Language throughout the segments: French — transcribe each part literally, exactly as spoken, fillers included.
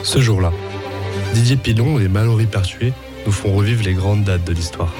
Ce jour-là, Didier Pilon et Mallory Pertuis nous font revivre les grandes dates de l'histoire.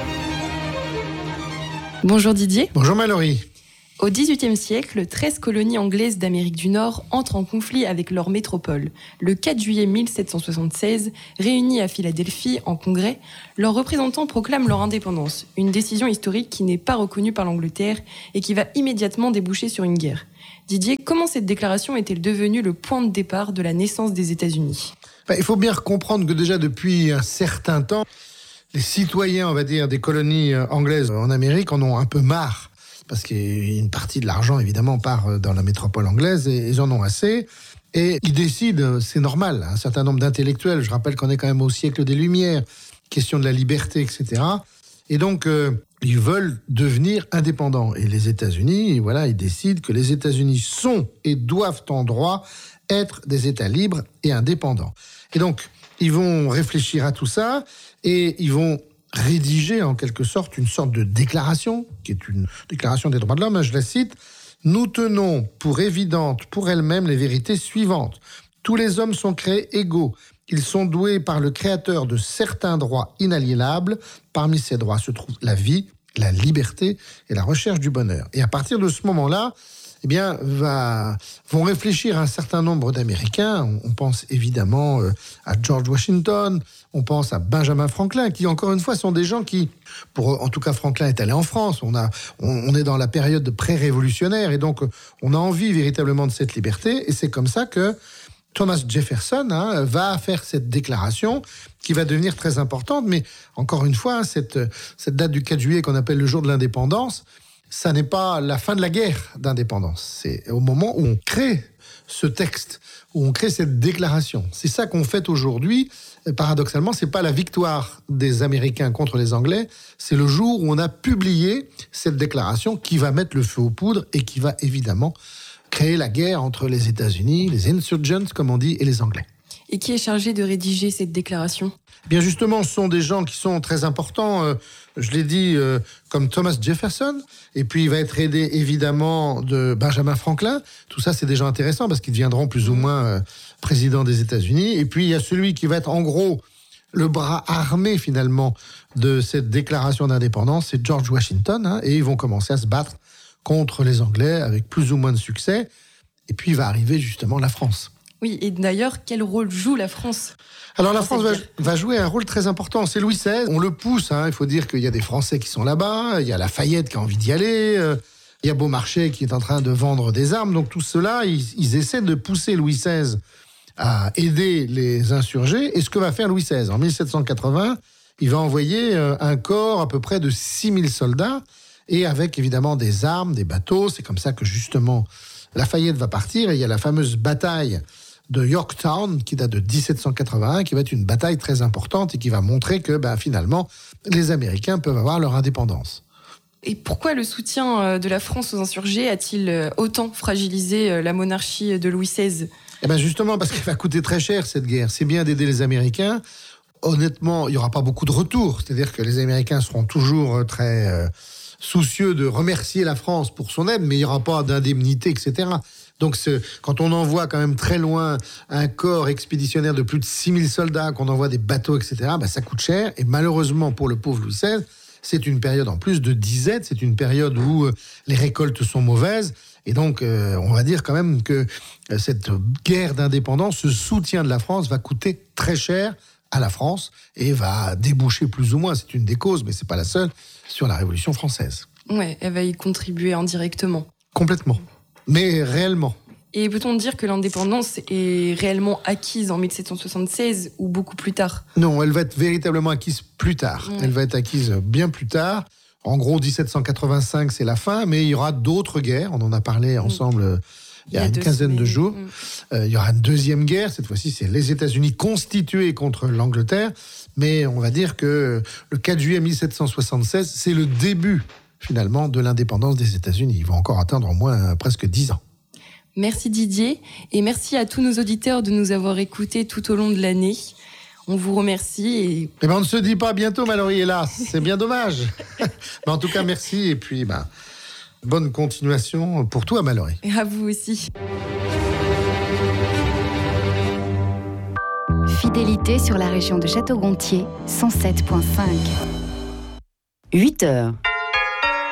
Bonjour Didier. Bonjour Mallory. Au dix-huitième siècle, treize colonies anglaises d'Amérique du Nord entrent en conflit avec leur métropole. Le quatre juillet mille sept cent soixante-seize, réunis à Philadelphie en congrès, leurs représentants proclament leur indépendance, une décision historique qui n'est pas reconnue par l'Angleterre et qui va immédiatement déboucher sur une guerre. Didier, comment cette déclaration est-elle devenue le point de départ de la naissance des États-Unis ? Ben, il faut bien comprendre que déjà depuis un certain temps, les citoyens, on va dire, des colonies anglaises en Amérique en ont un peu marre. Parce qu'une partie de l'argent, évidemment, part dans la métropole anglaise et ils en ont assez. Et ils décident, c'est normal, un certain nombre d'intellectuels, je rappelle qu'on est quand même au siècle des Lumières, question de la liberté, et cetera. Et donc, euh, ils veulent devenir indépendants. Et les États-Unis, voilà, ils décident que les États-Unis sont et doivent en droit être des États libres et indépendants. Et donc, ils vont réfléchir à tout ça et ils vont rédiger en quelque sorte une sorte de déclaration, qui est une déclaration des droits de l'homme, je la cite. « Nous tenons pour évidentes pour elles-mêmes les vérités suivantes. Tous les hommes sont créés égaux. Ils sont doués par le Créateur de certains droits inaliénables. Parmi ces droits se trouvent la vie, la liberté et la recherche du bonheur. » Et à partir de ce moment-là, eh bien, va, vont réfléchir un certain nombre d'Américains. On, on pense évidemment euh, à George Washington, on pense à Benjamin Franklin, qui encore une fois sont des gens qui, pour en tout cas Franklin est allé en France, on, a, on, on est dans la période pré-révolutionnaire et donc on a envie véritablement de cette liberté et c'est comme ça que Thomas Jefferson hein, va faire cette déclaration qui va devenir très importante, mais encore une fois, cette, cette date du quatre juillet qu'on appelle le jour de l'indépendance, ça n'est pas la fin de la guerre d'indépendance. C'est au moment où on crée ce texte, où on crée cette déclaration. C'est ça qu'on fête aujourd'hui. Paradoxalement, c'est pas la victoire des Américains contre les Anglais, c'est le jour où on a publié cette déclaration qui va mettre le feu aux poudres et qui va évidemment créer la guerre entre les États-Unis, les insurgents, comme on dit, et les Anglais. Et qui est chargé de rédiger cette déclaration ? Bien justement, ce sont des gens qui sont très importants, euh, je l'ai dit, euh, comme Thomas Jefferson, et puis il va être aidé évidemment de Benjamin Franklin. Tout ça, c'est des gens intéressants parce qu'ils deviendront plus ou moins euh, président des États-Unis. Et puis il y a celui qui va être en gros le bras armé finalement de cette déclaration d'indépendance, c'est George Washington, hein, et ils vont commencer à se battre contre les Anglais avec plus ou moins de succès. Et puis il va arriver justement la France. Oui, et d'ailleurs, quel rôle joue la France ? Alors la France va, va jouer un rôle très important. C'est Louis seize, on le pousse. Hein. Il faut dire qu'il y a des Français qui sont là-bas, il y a Lafayette qui a envie d'y aller, euh, il y a Beaumarchais qui est en train de vendre des armes. Donc tout cela, ils, ils essaient de pousser Louis seize à aider les insurgés. Et ce que va faire Louis seize ? En mille sept cent quatre-vingts, il va envoyer euh, un corps à peu près de six mille soldats, et avec évidemment des armes, des bateaux. C'est comme ça que justement Lafayette va partir, et il y a la fameuse bataille de Yorktown, qui date de dix-sept cent quatre-vingt-un, qui va être une bataille très importante et qui va montrer que ben, finalement, les Américains peuvent avoir leur indépendance. Et pourquoi le soutien de la France aux insurgés a-t-il autant fragilisé la monarchie de Louis seize ? Eh ben justement, parce qu'elle va coûter très cher, cette guerre. C'est bien d'aider les Américains. Honnêtement, il n'y aura pas beaucoup de retours. C'est-à-dire que les Américains seront toujours très euh, soucieux de remercier la France pour son aide, mais il n'y aura pas d'indemnité, et cetera. Donc, ce, quand on envoie quand même très loin un corps expéditionnaire de plus de six mille soldats, qu'on envoie des bateaux, et cetera, ben ça coûte cher. Et malheureusement, pour le pauvre Louis seize, c'est une période en plus de disette, c'est une période où euh, les récoltes sont mauvaises. Et donc, euh, on va dire quand même que euh, cette guerre d'indépendance, ce soutien de la France va coûter très cher à la France et va déboucher plus ou moins, c'est une des causes, mais c'est pas la seule, sur la Révolution française. Ouais, elle va y contribuer indirectement. Complètement. Mais réellement. Et peut-on dire que l'indépendance est réellement acquise en mille sept cent soixante-seize ou beaucoup plus tard ? Non, elle va être véritablement acquise plus tard. Mmh. Elle va être acquise bien plus tard. En gros, dix-sept cent quatre-vingt-cinq, c'est la fin, mais il y aura d'autres guerres. On en a parlé ensemble mmh. il y a, il y a une quinzaine semaines. de jours. Mmh. Euh, il y aura une deuxième guerre. Cette fois-ci, c'est les États-Unis constitués contre l'Angleterre. Mais on va dire que le quatre juillet mille sept cent soixante-seize, c'est le début finalement de l'indépendance des États-Unis. Ils vont encore atteindre au moins euh, presque dix ans. Merci Didier, et merci à tous nos auditeurs de nous avoir écoutés tout au long de l'année. On vous remercie. Et... Eh ben, on ne se dit pas bientôt, Mallory, hélas. C'est bien dommage. Mais en tout cas, merci, et puis ben, bonne continuation pour toi, Mallory. Et à vous aussi. fidélité sur la région de Château-Gontier, cent sept virgule cinq. huit heures.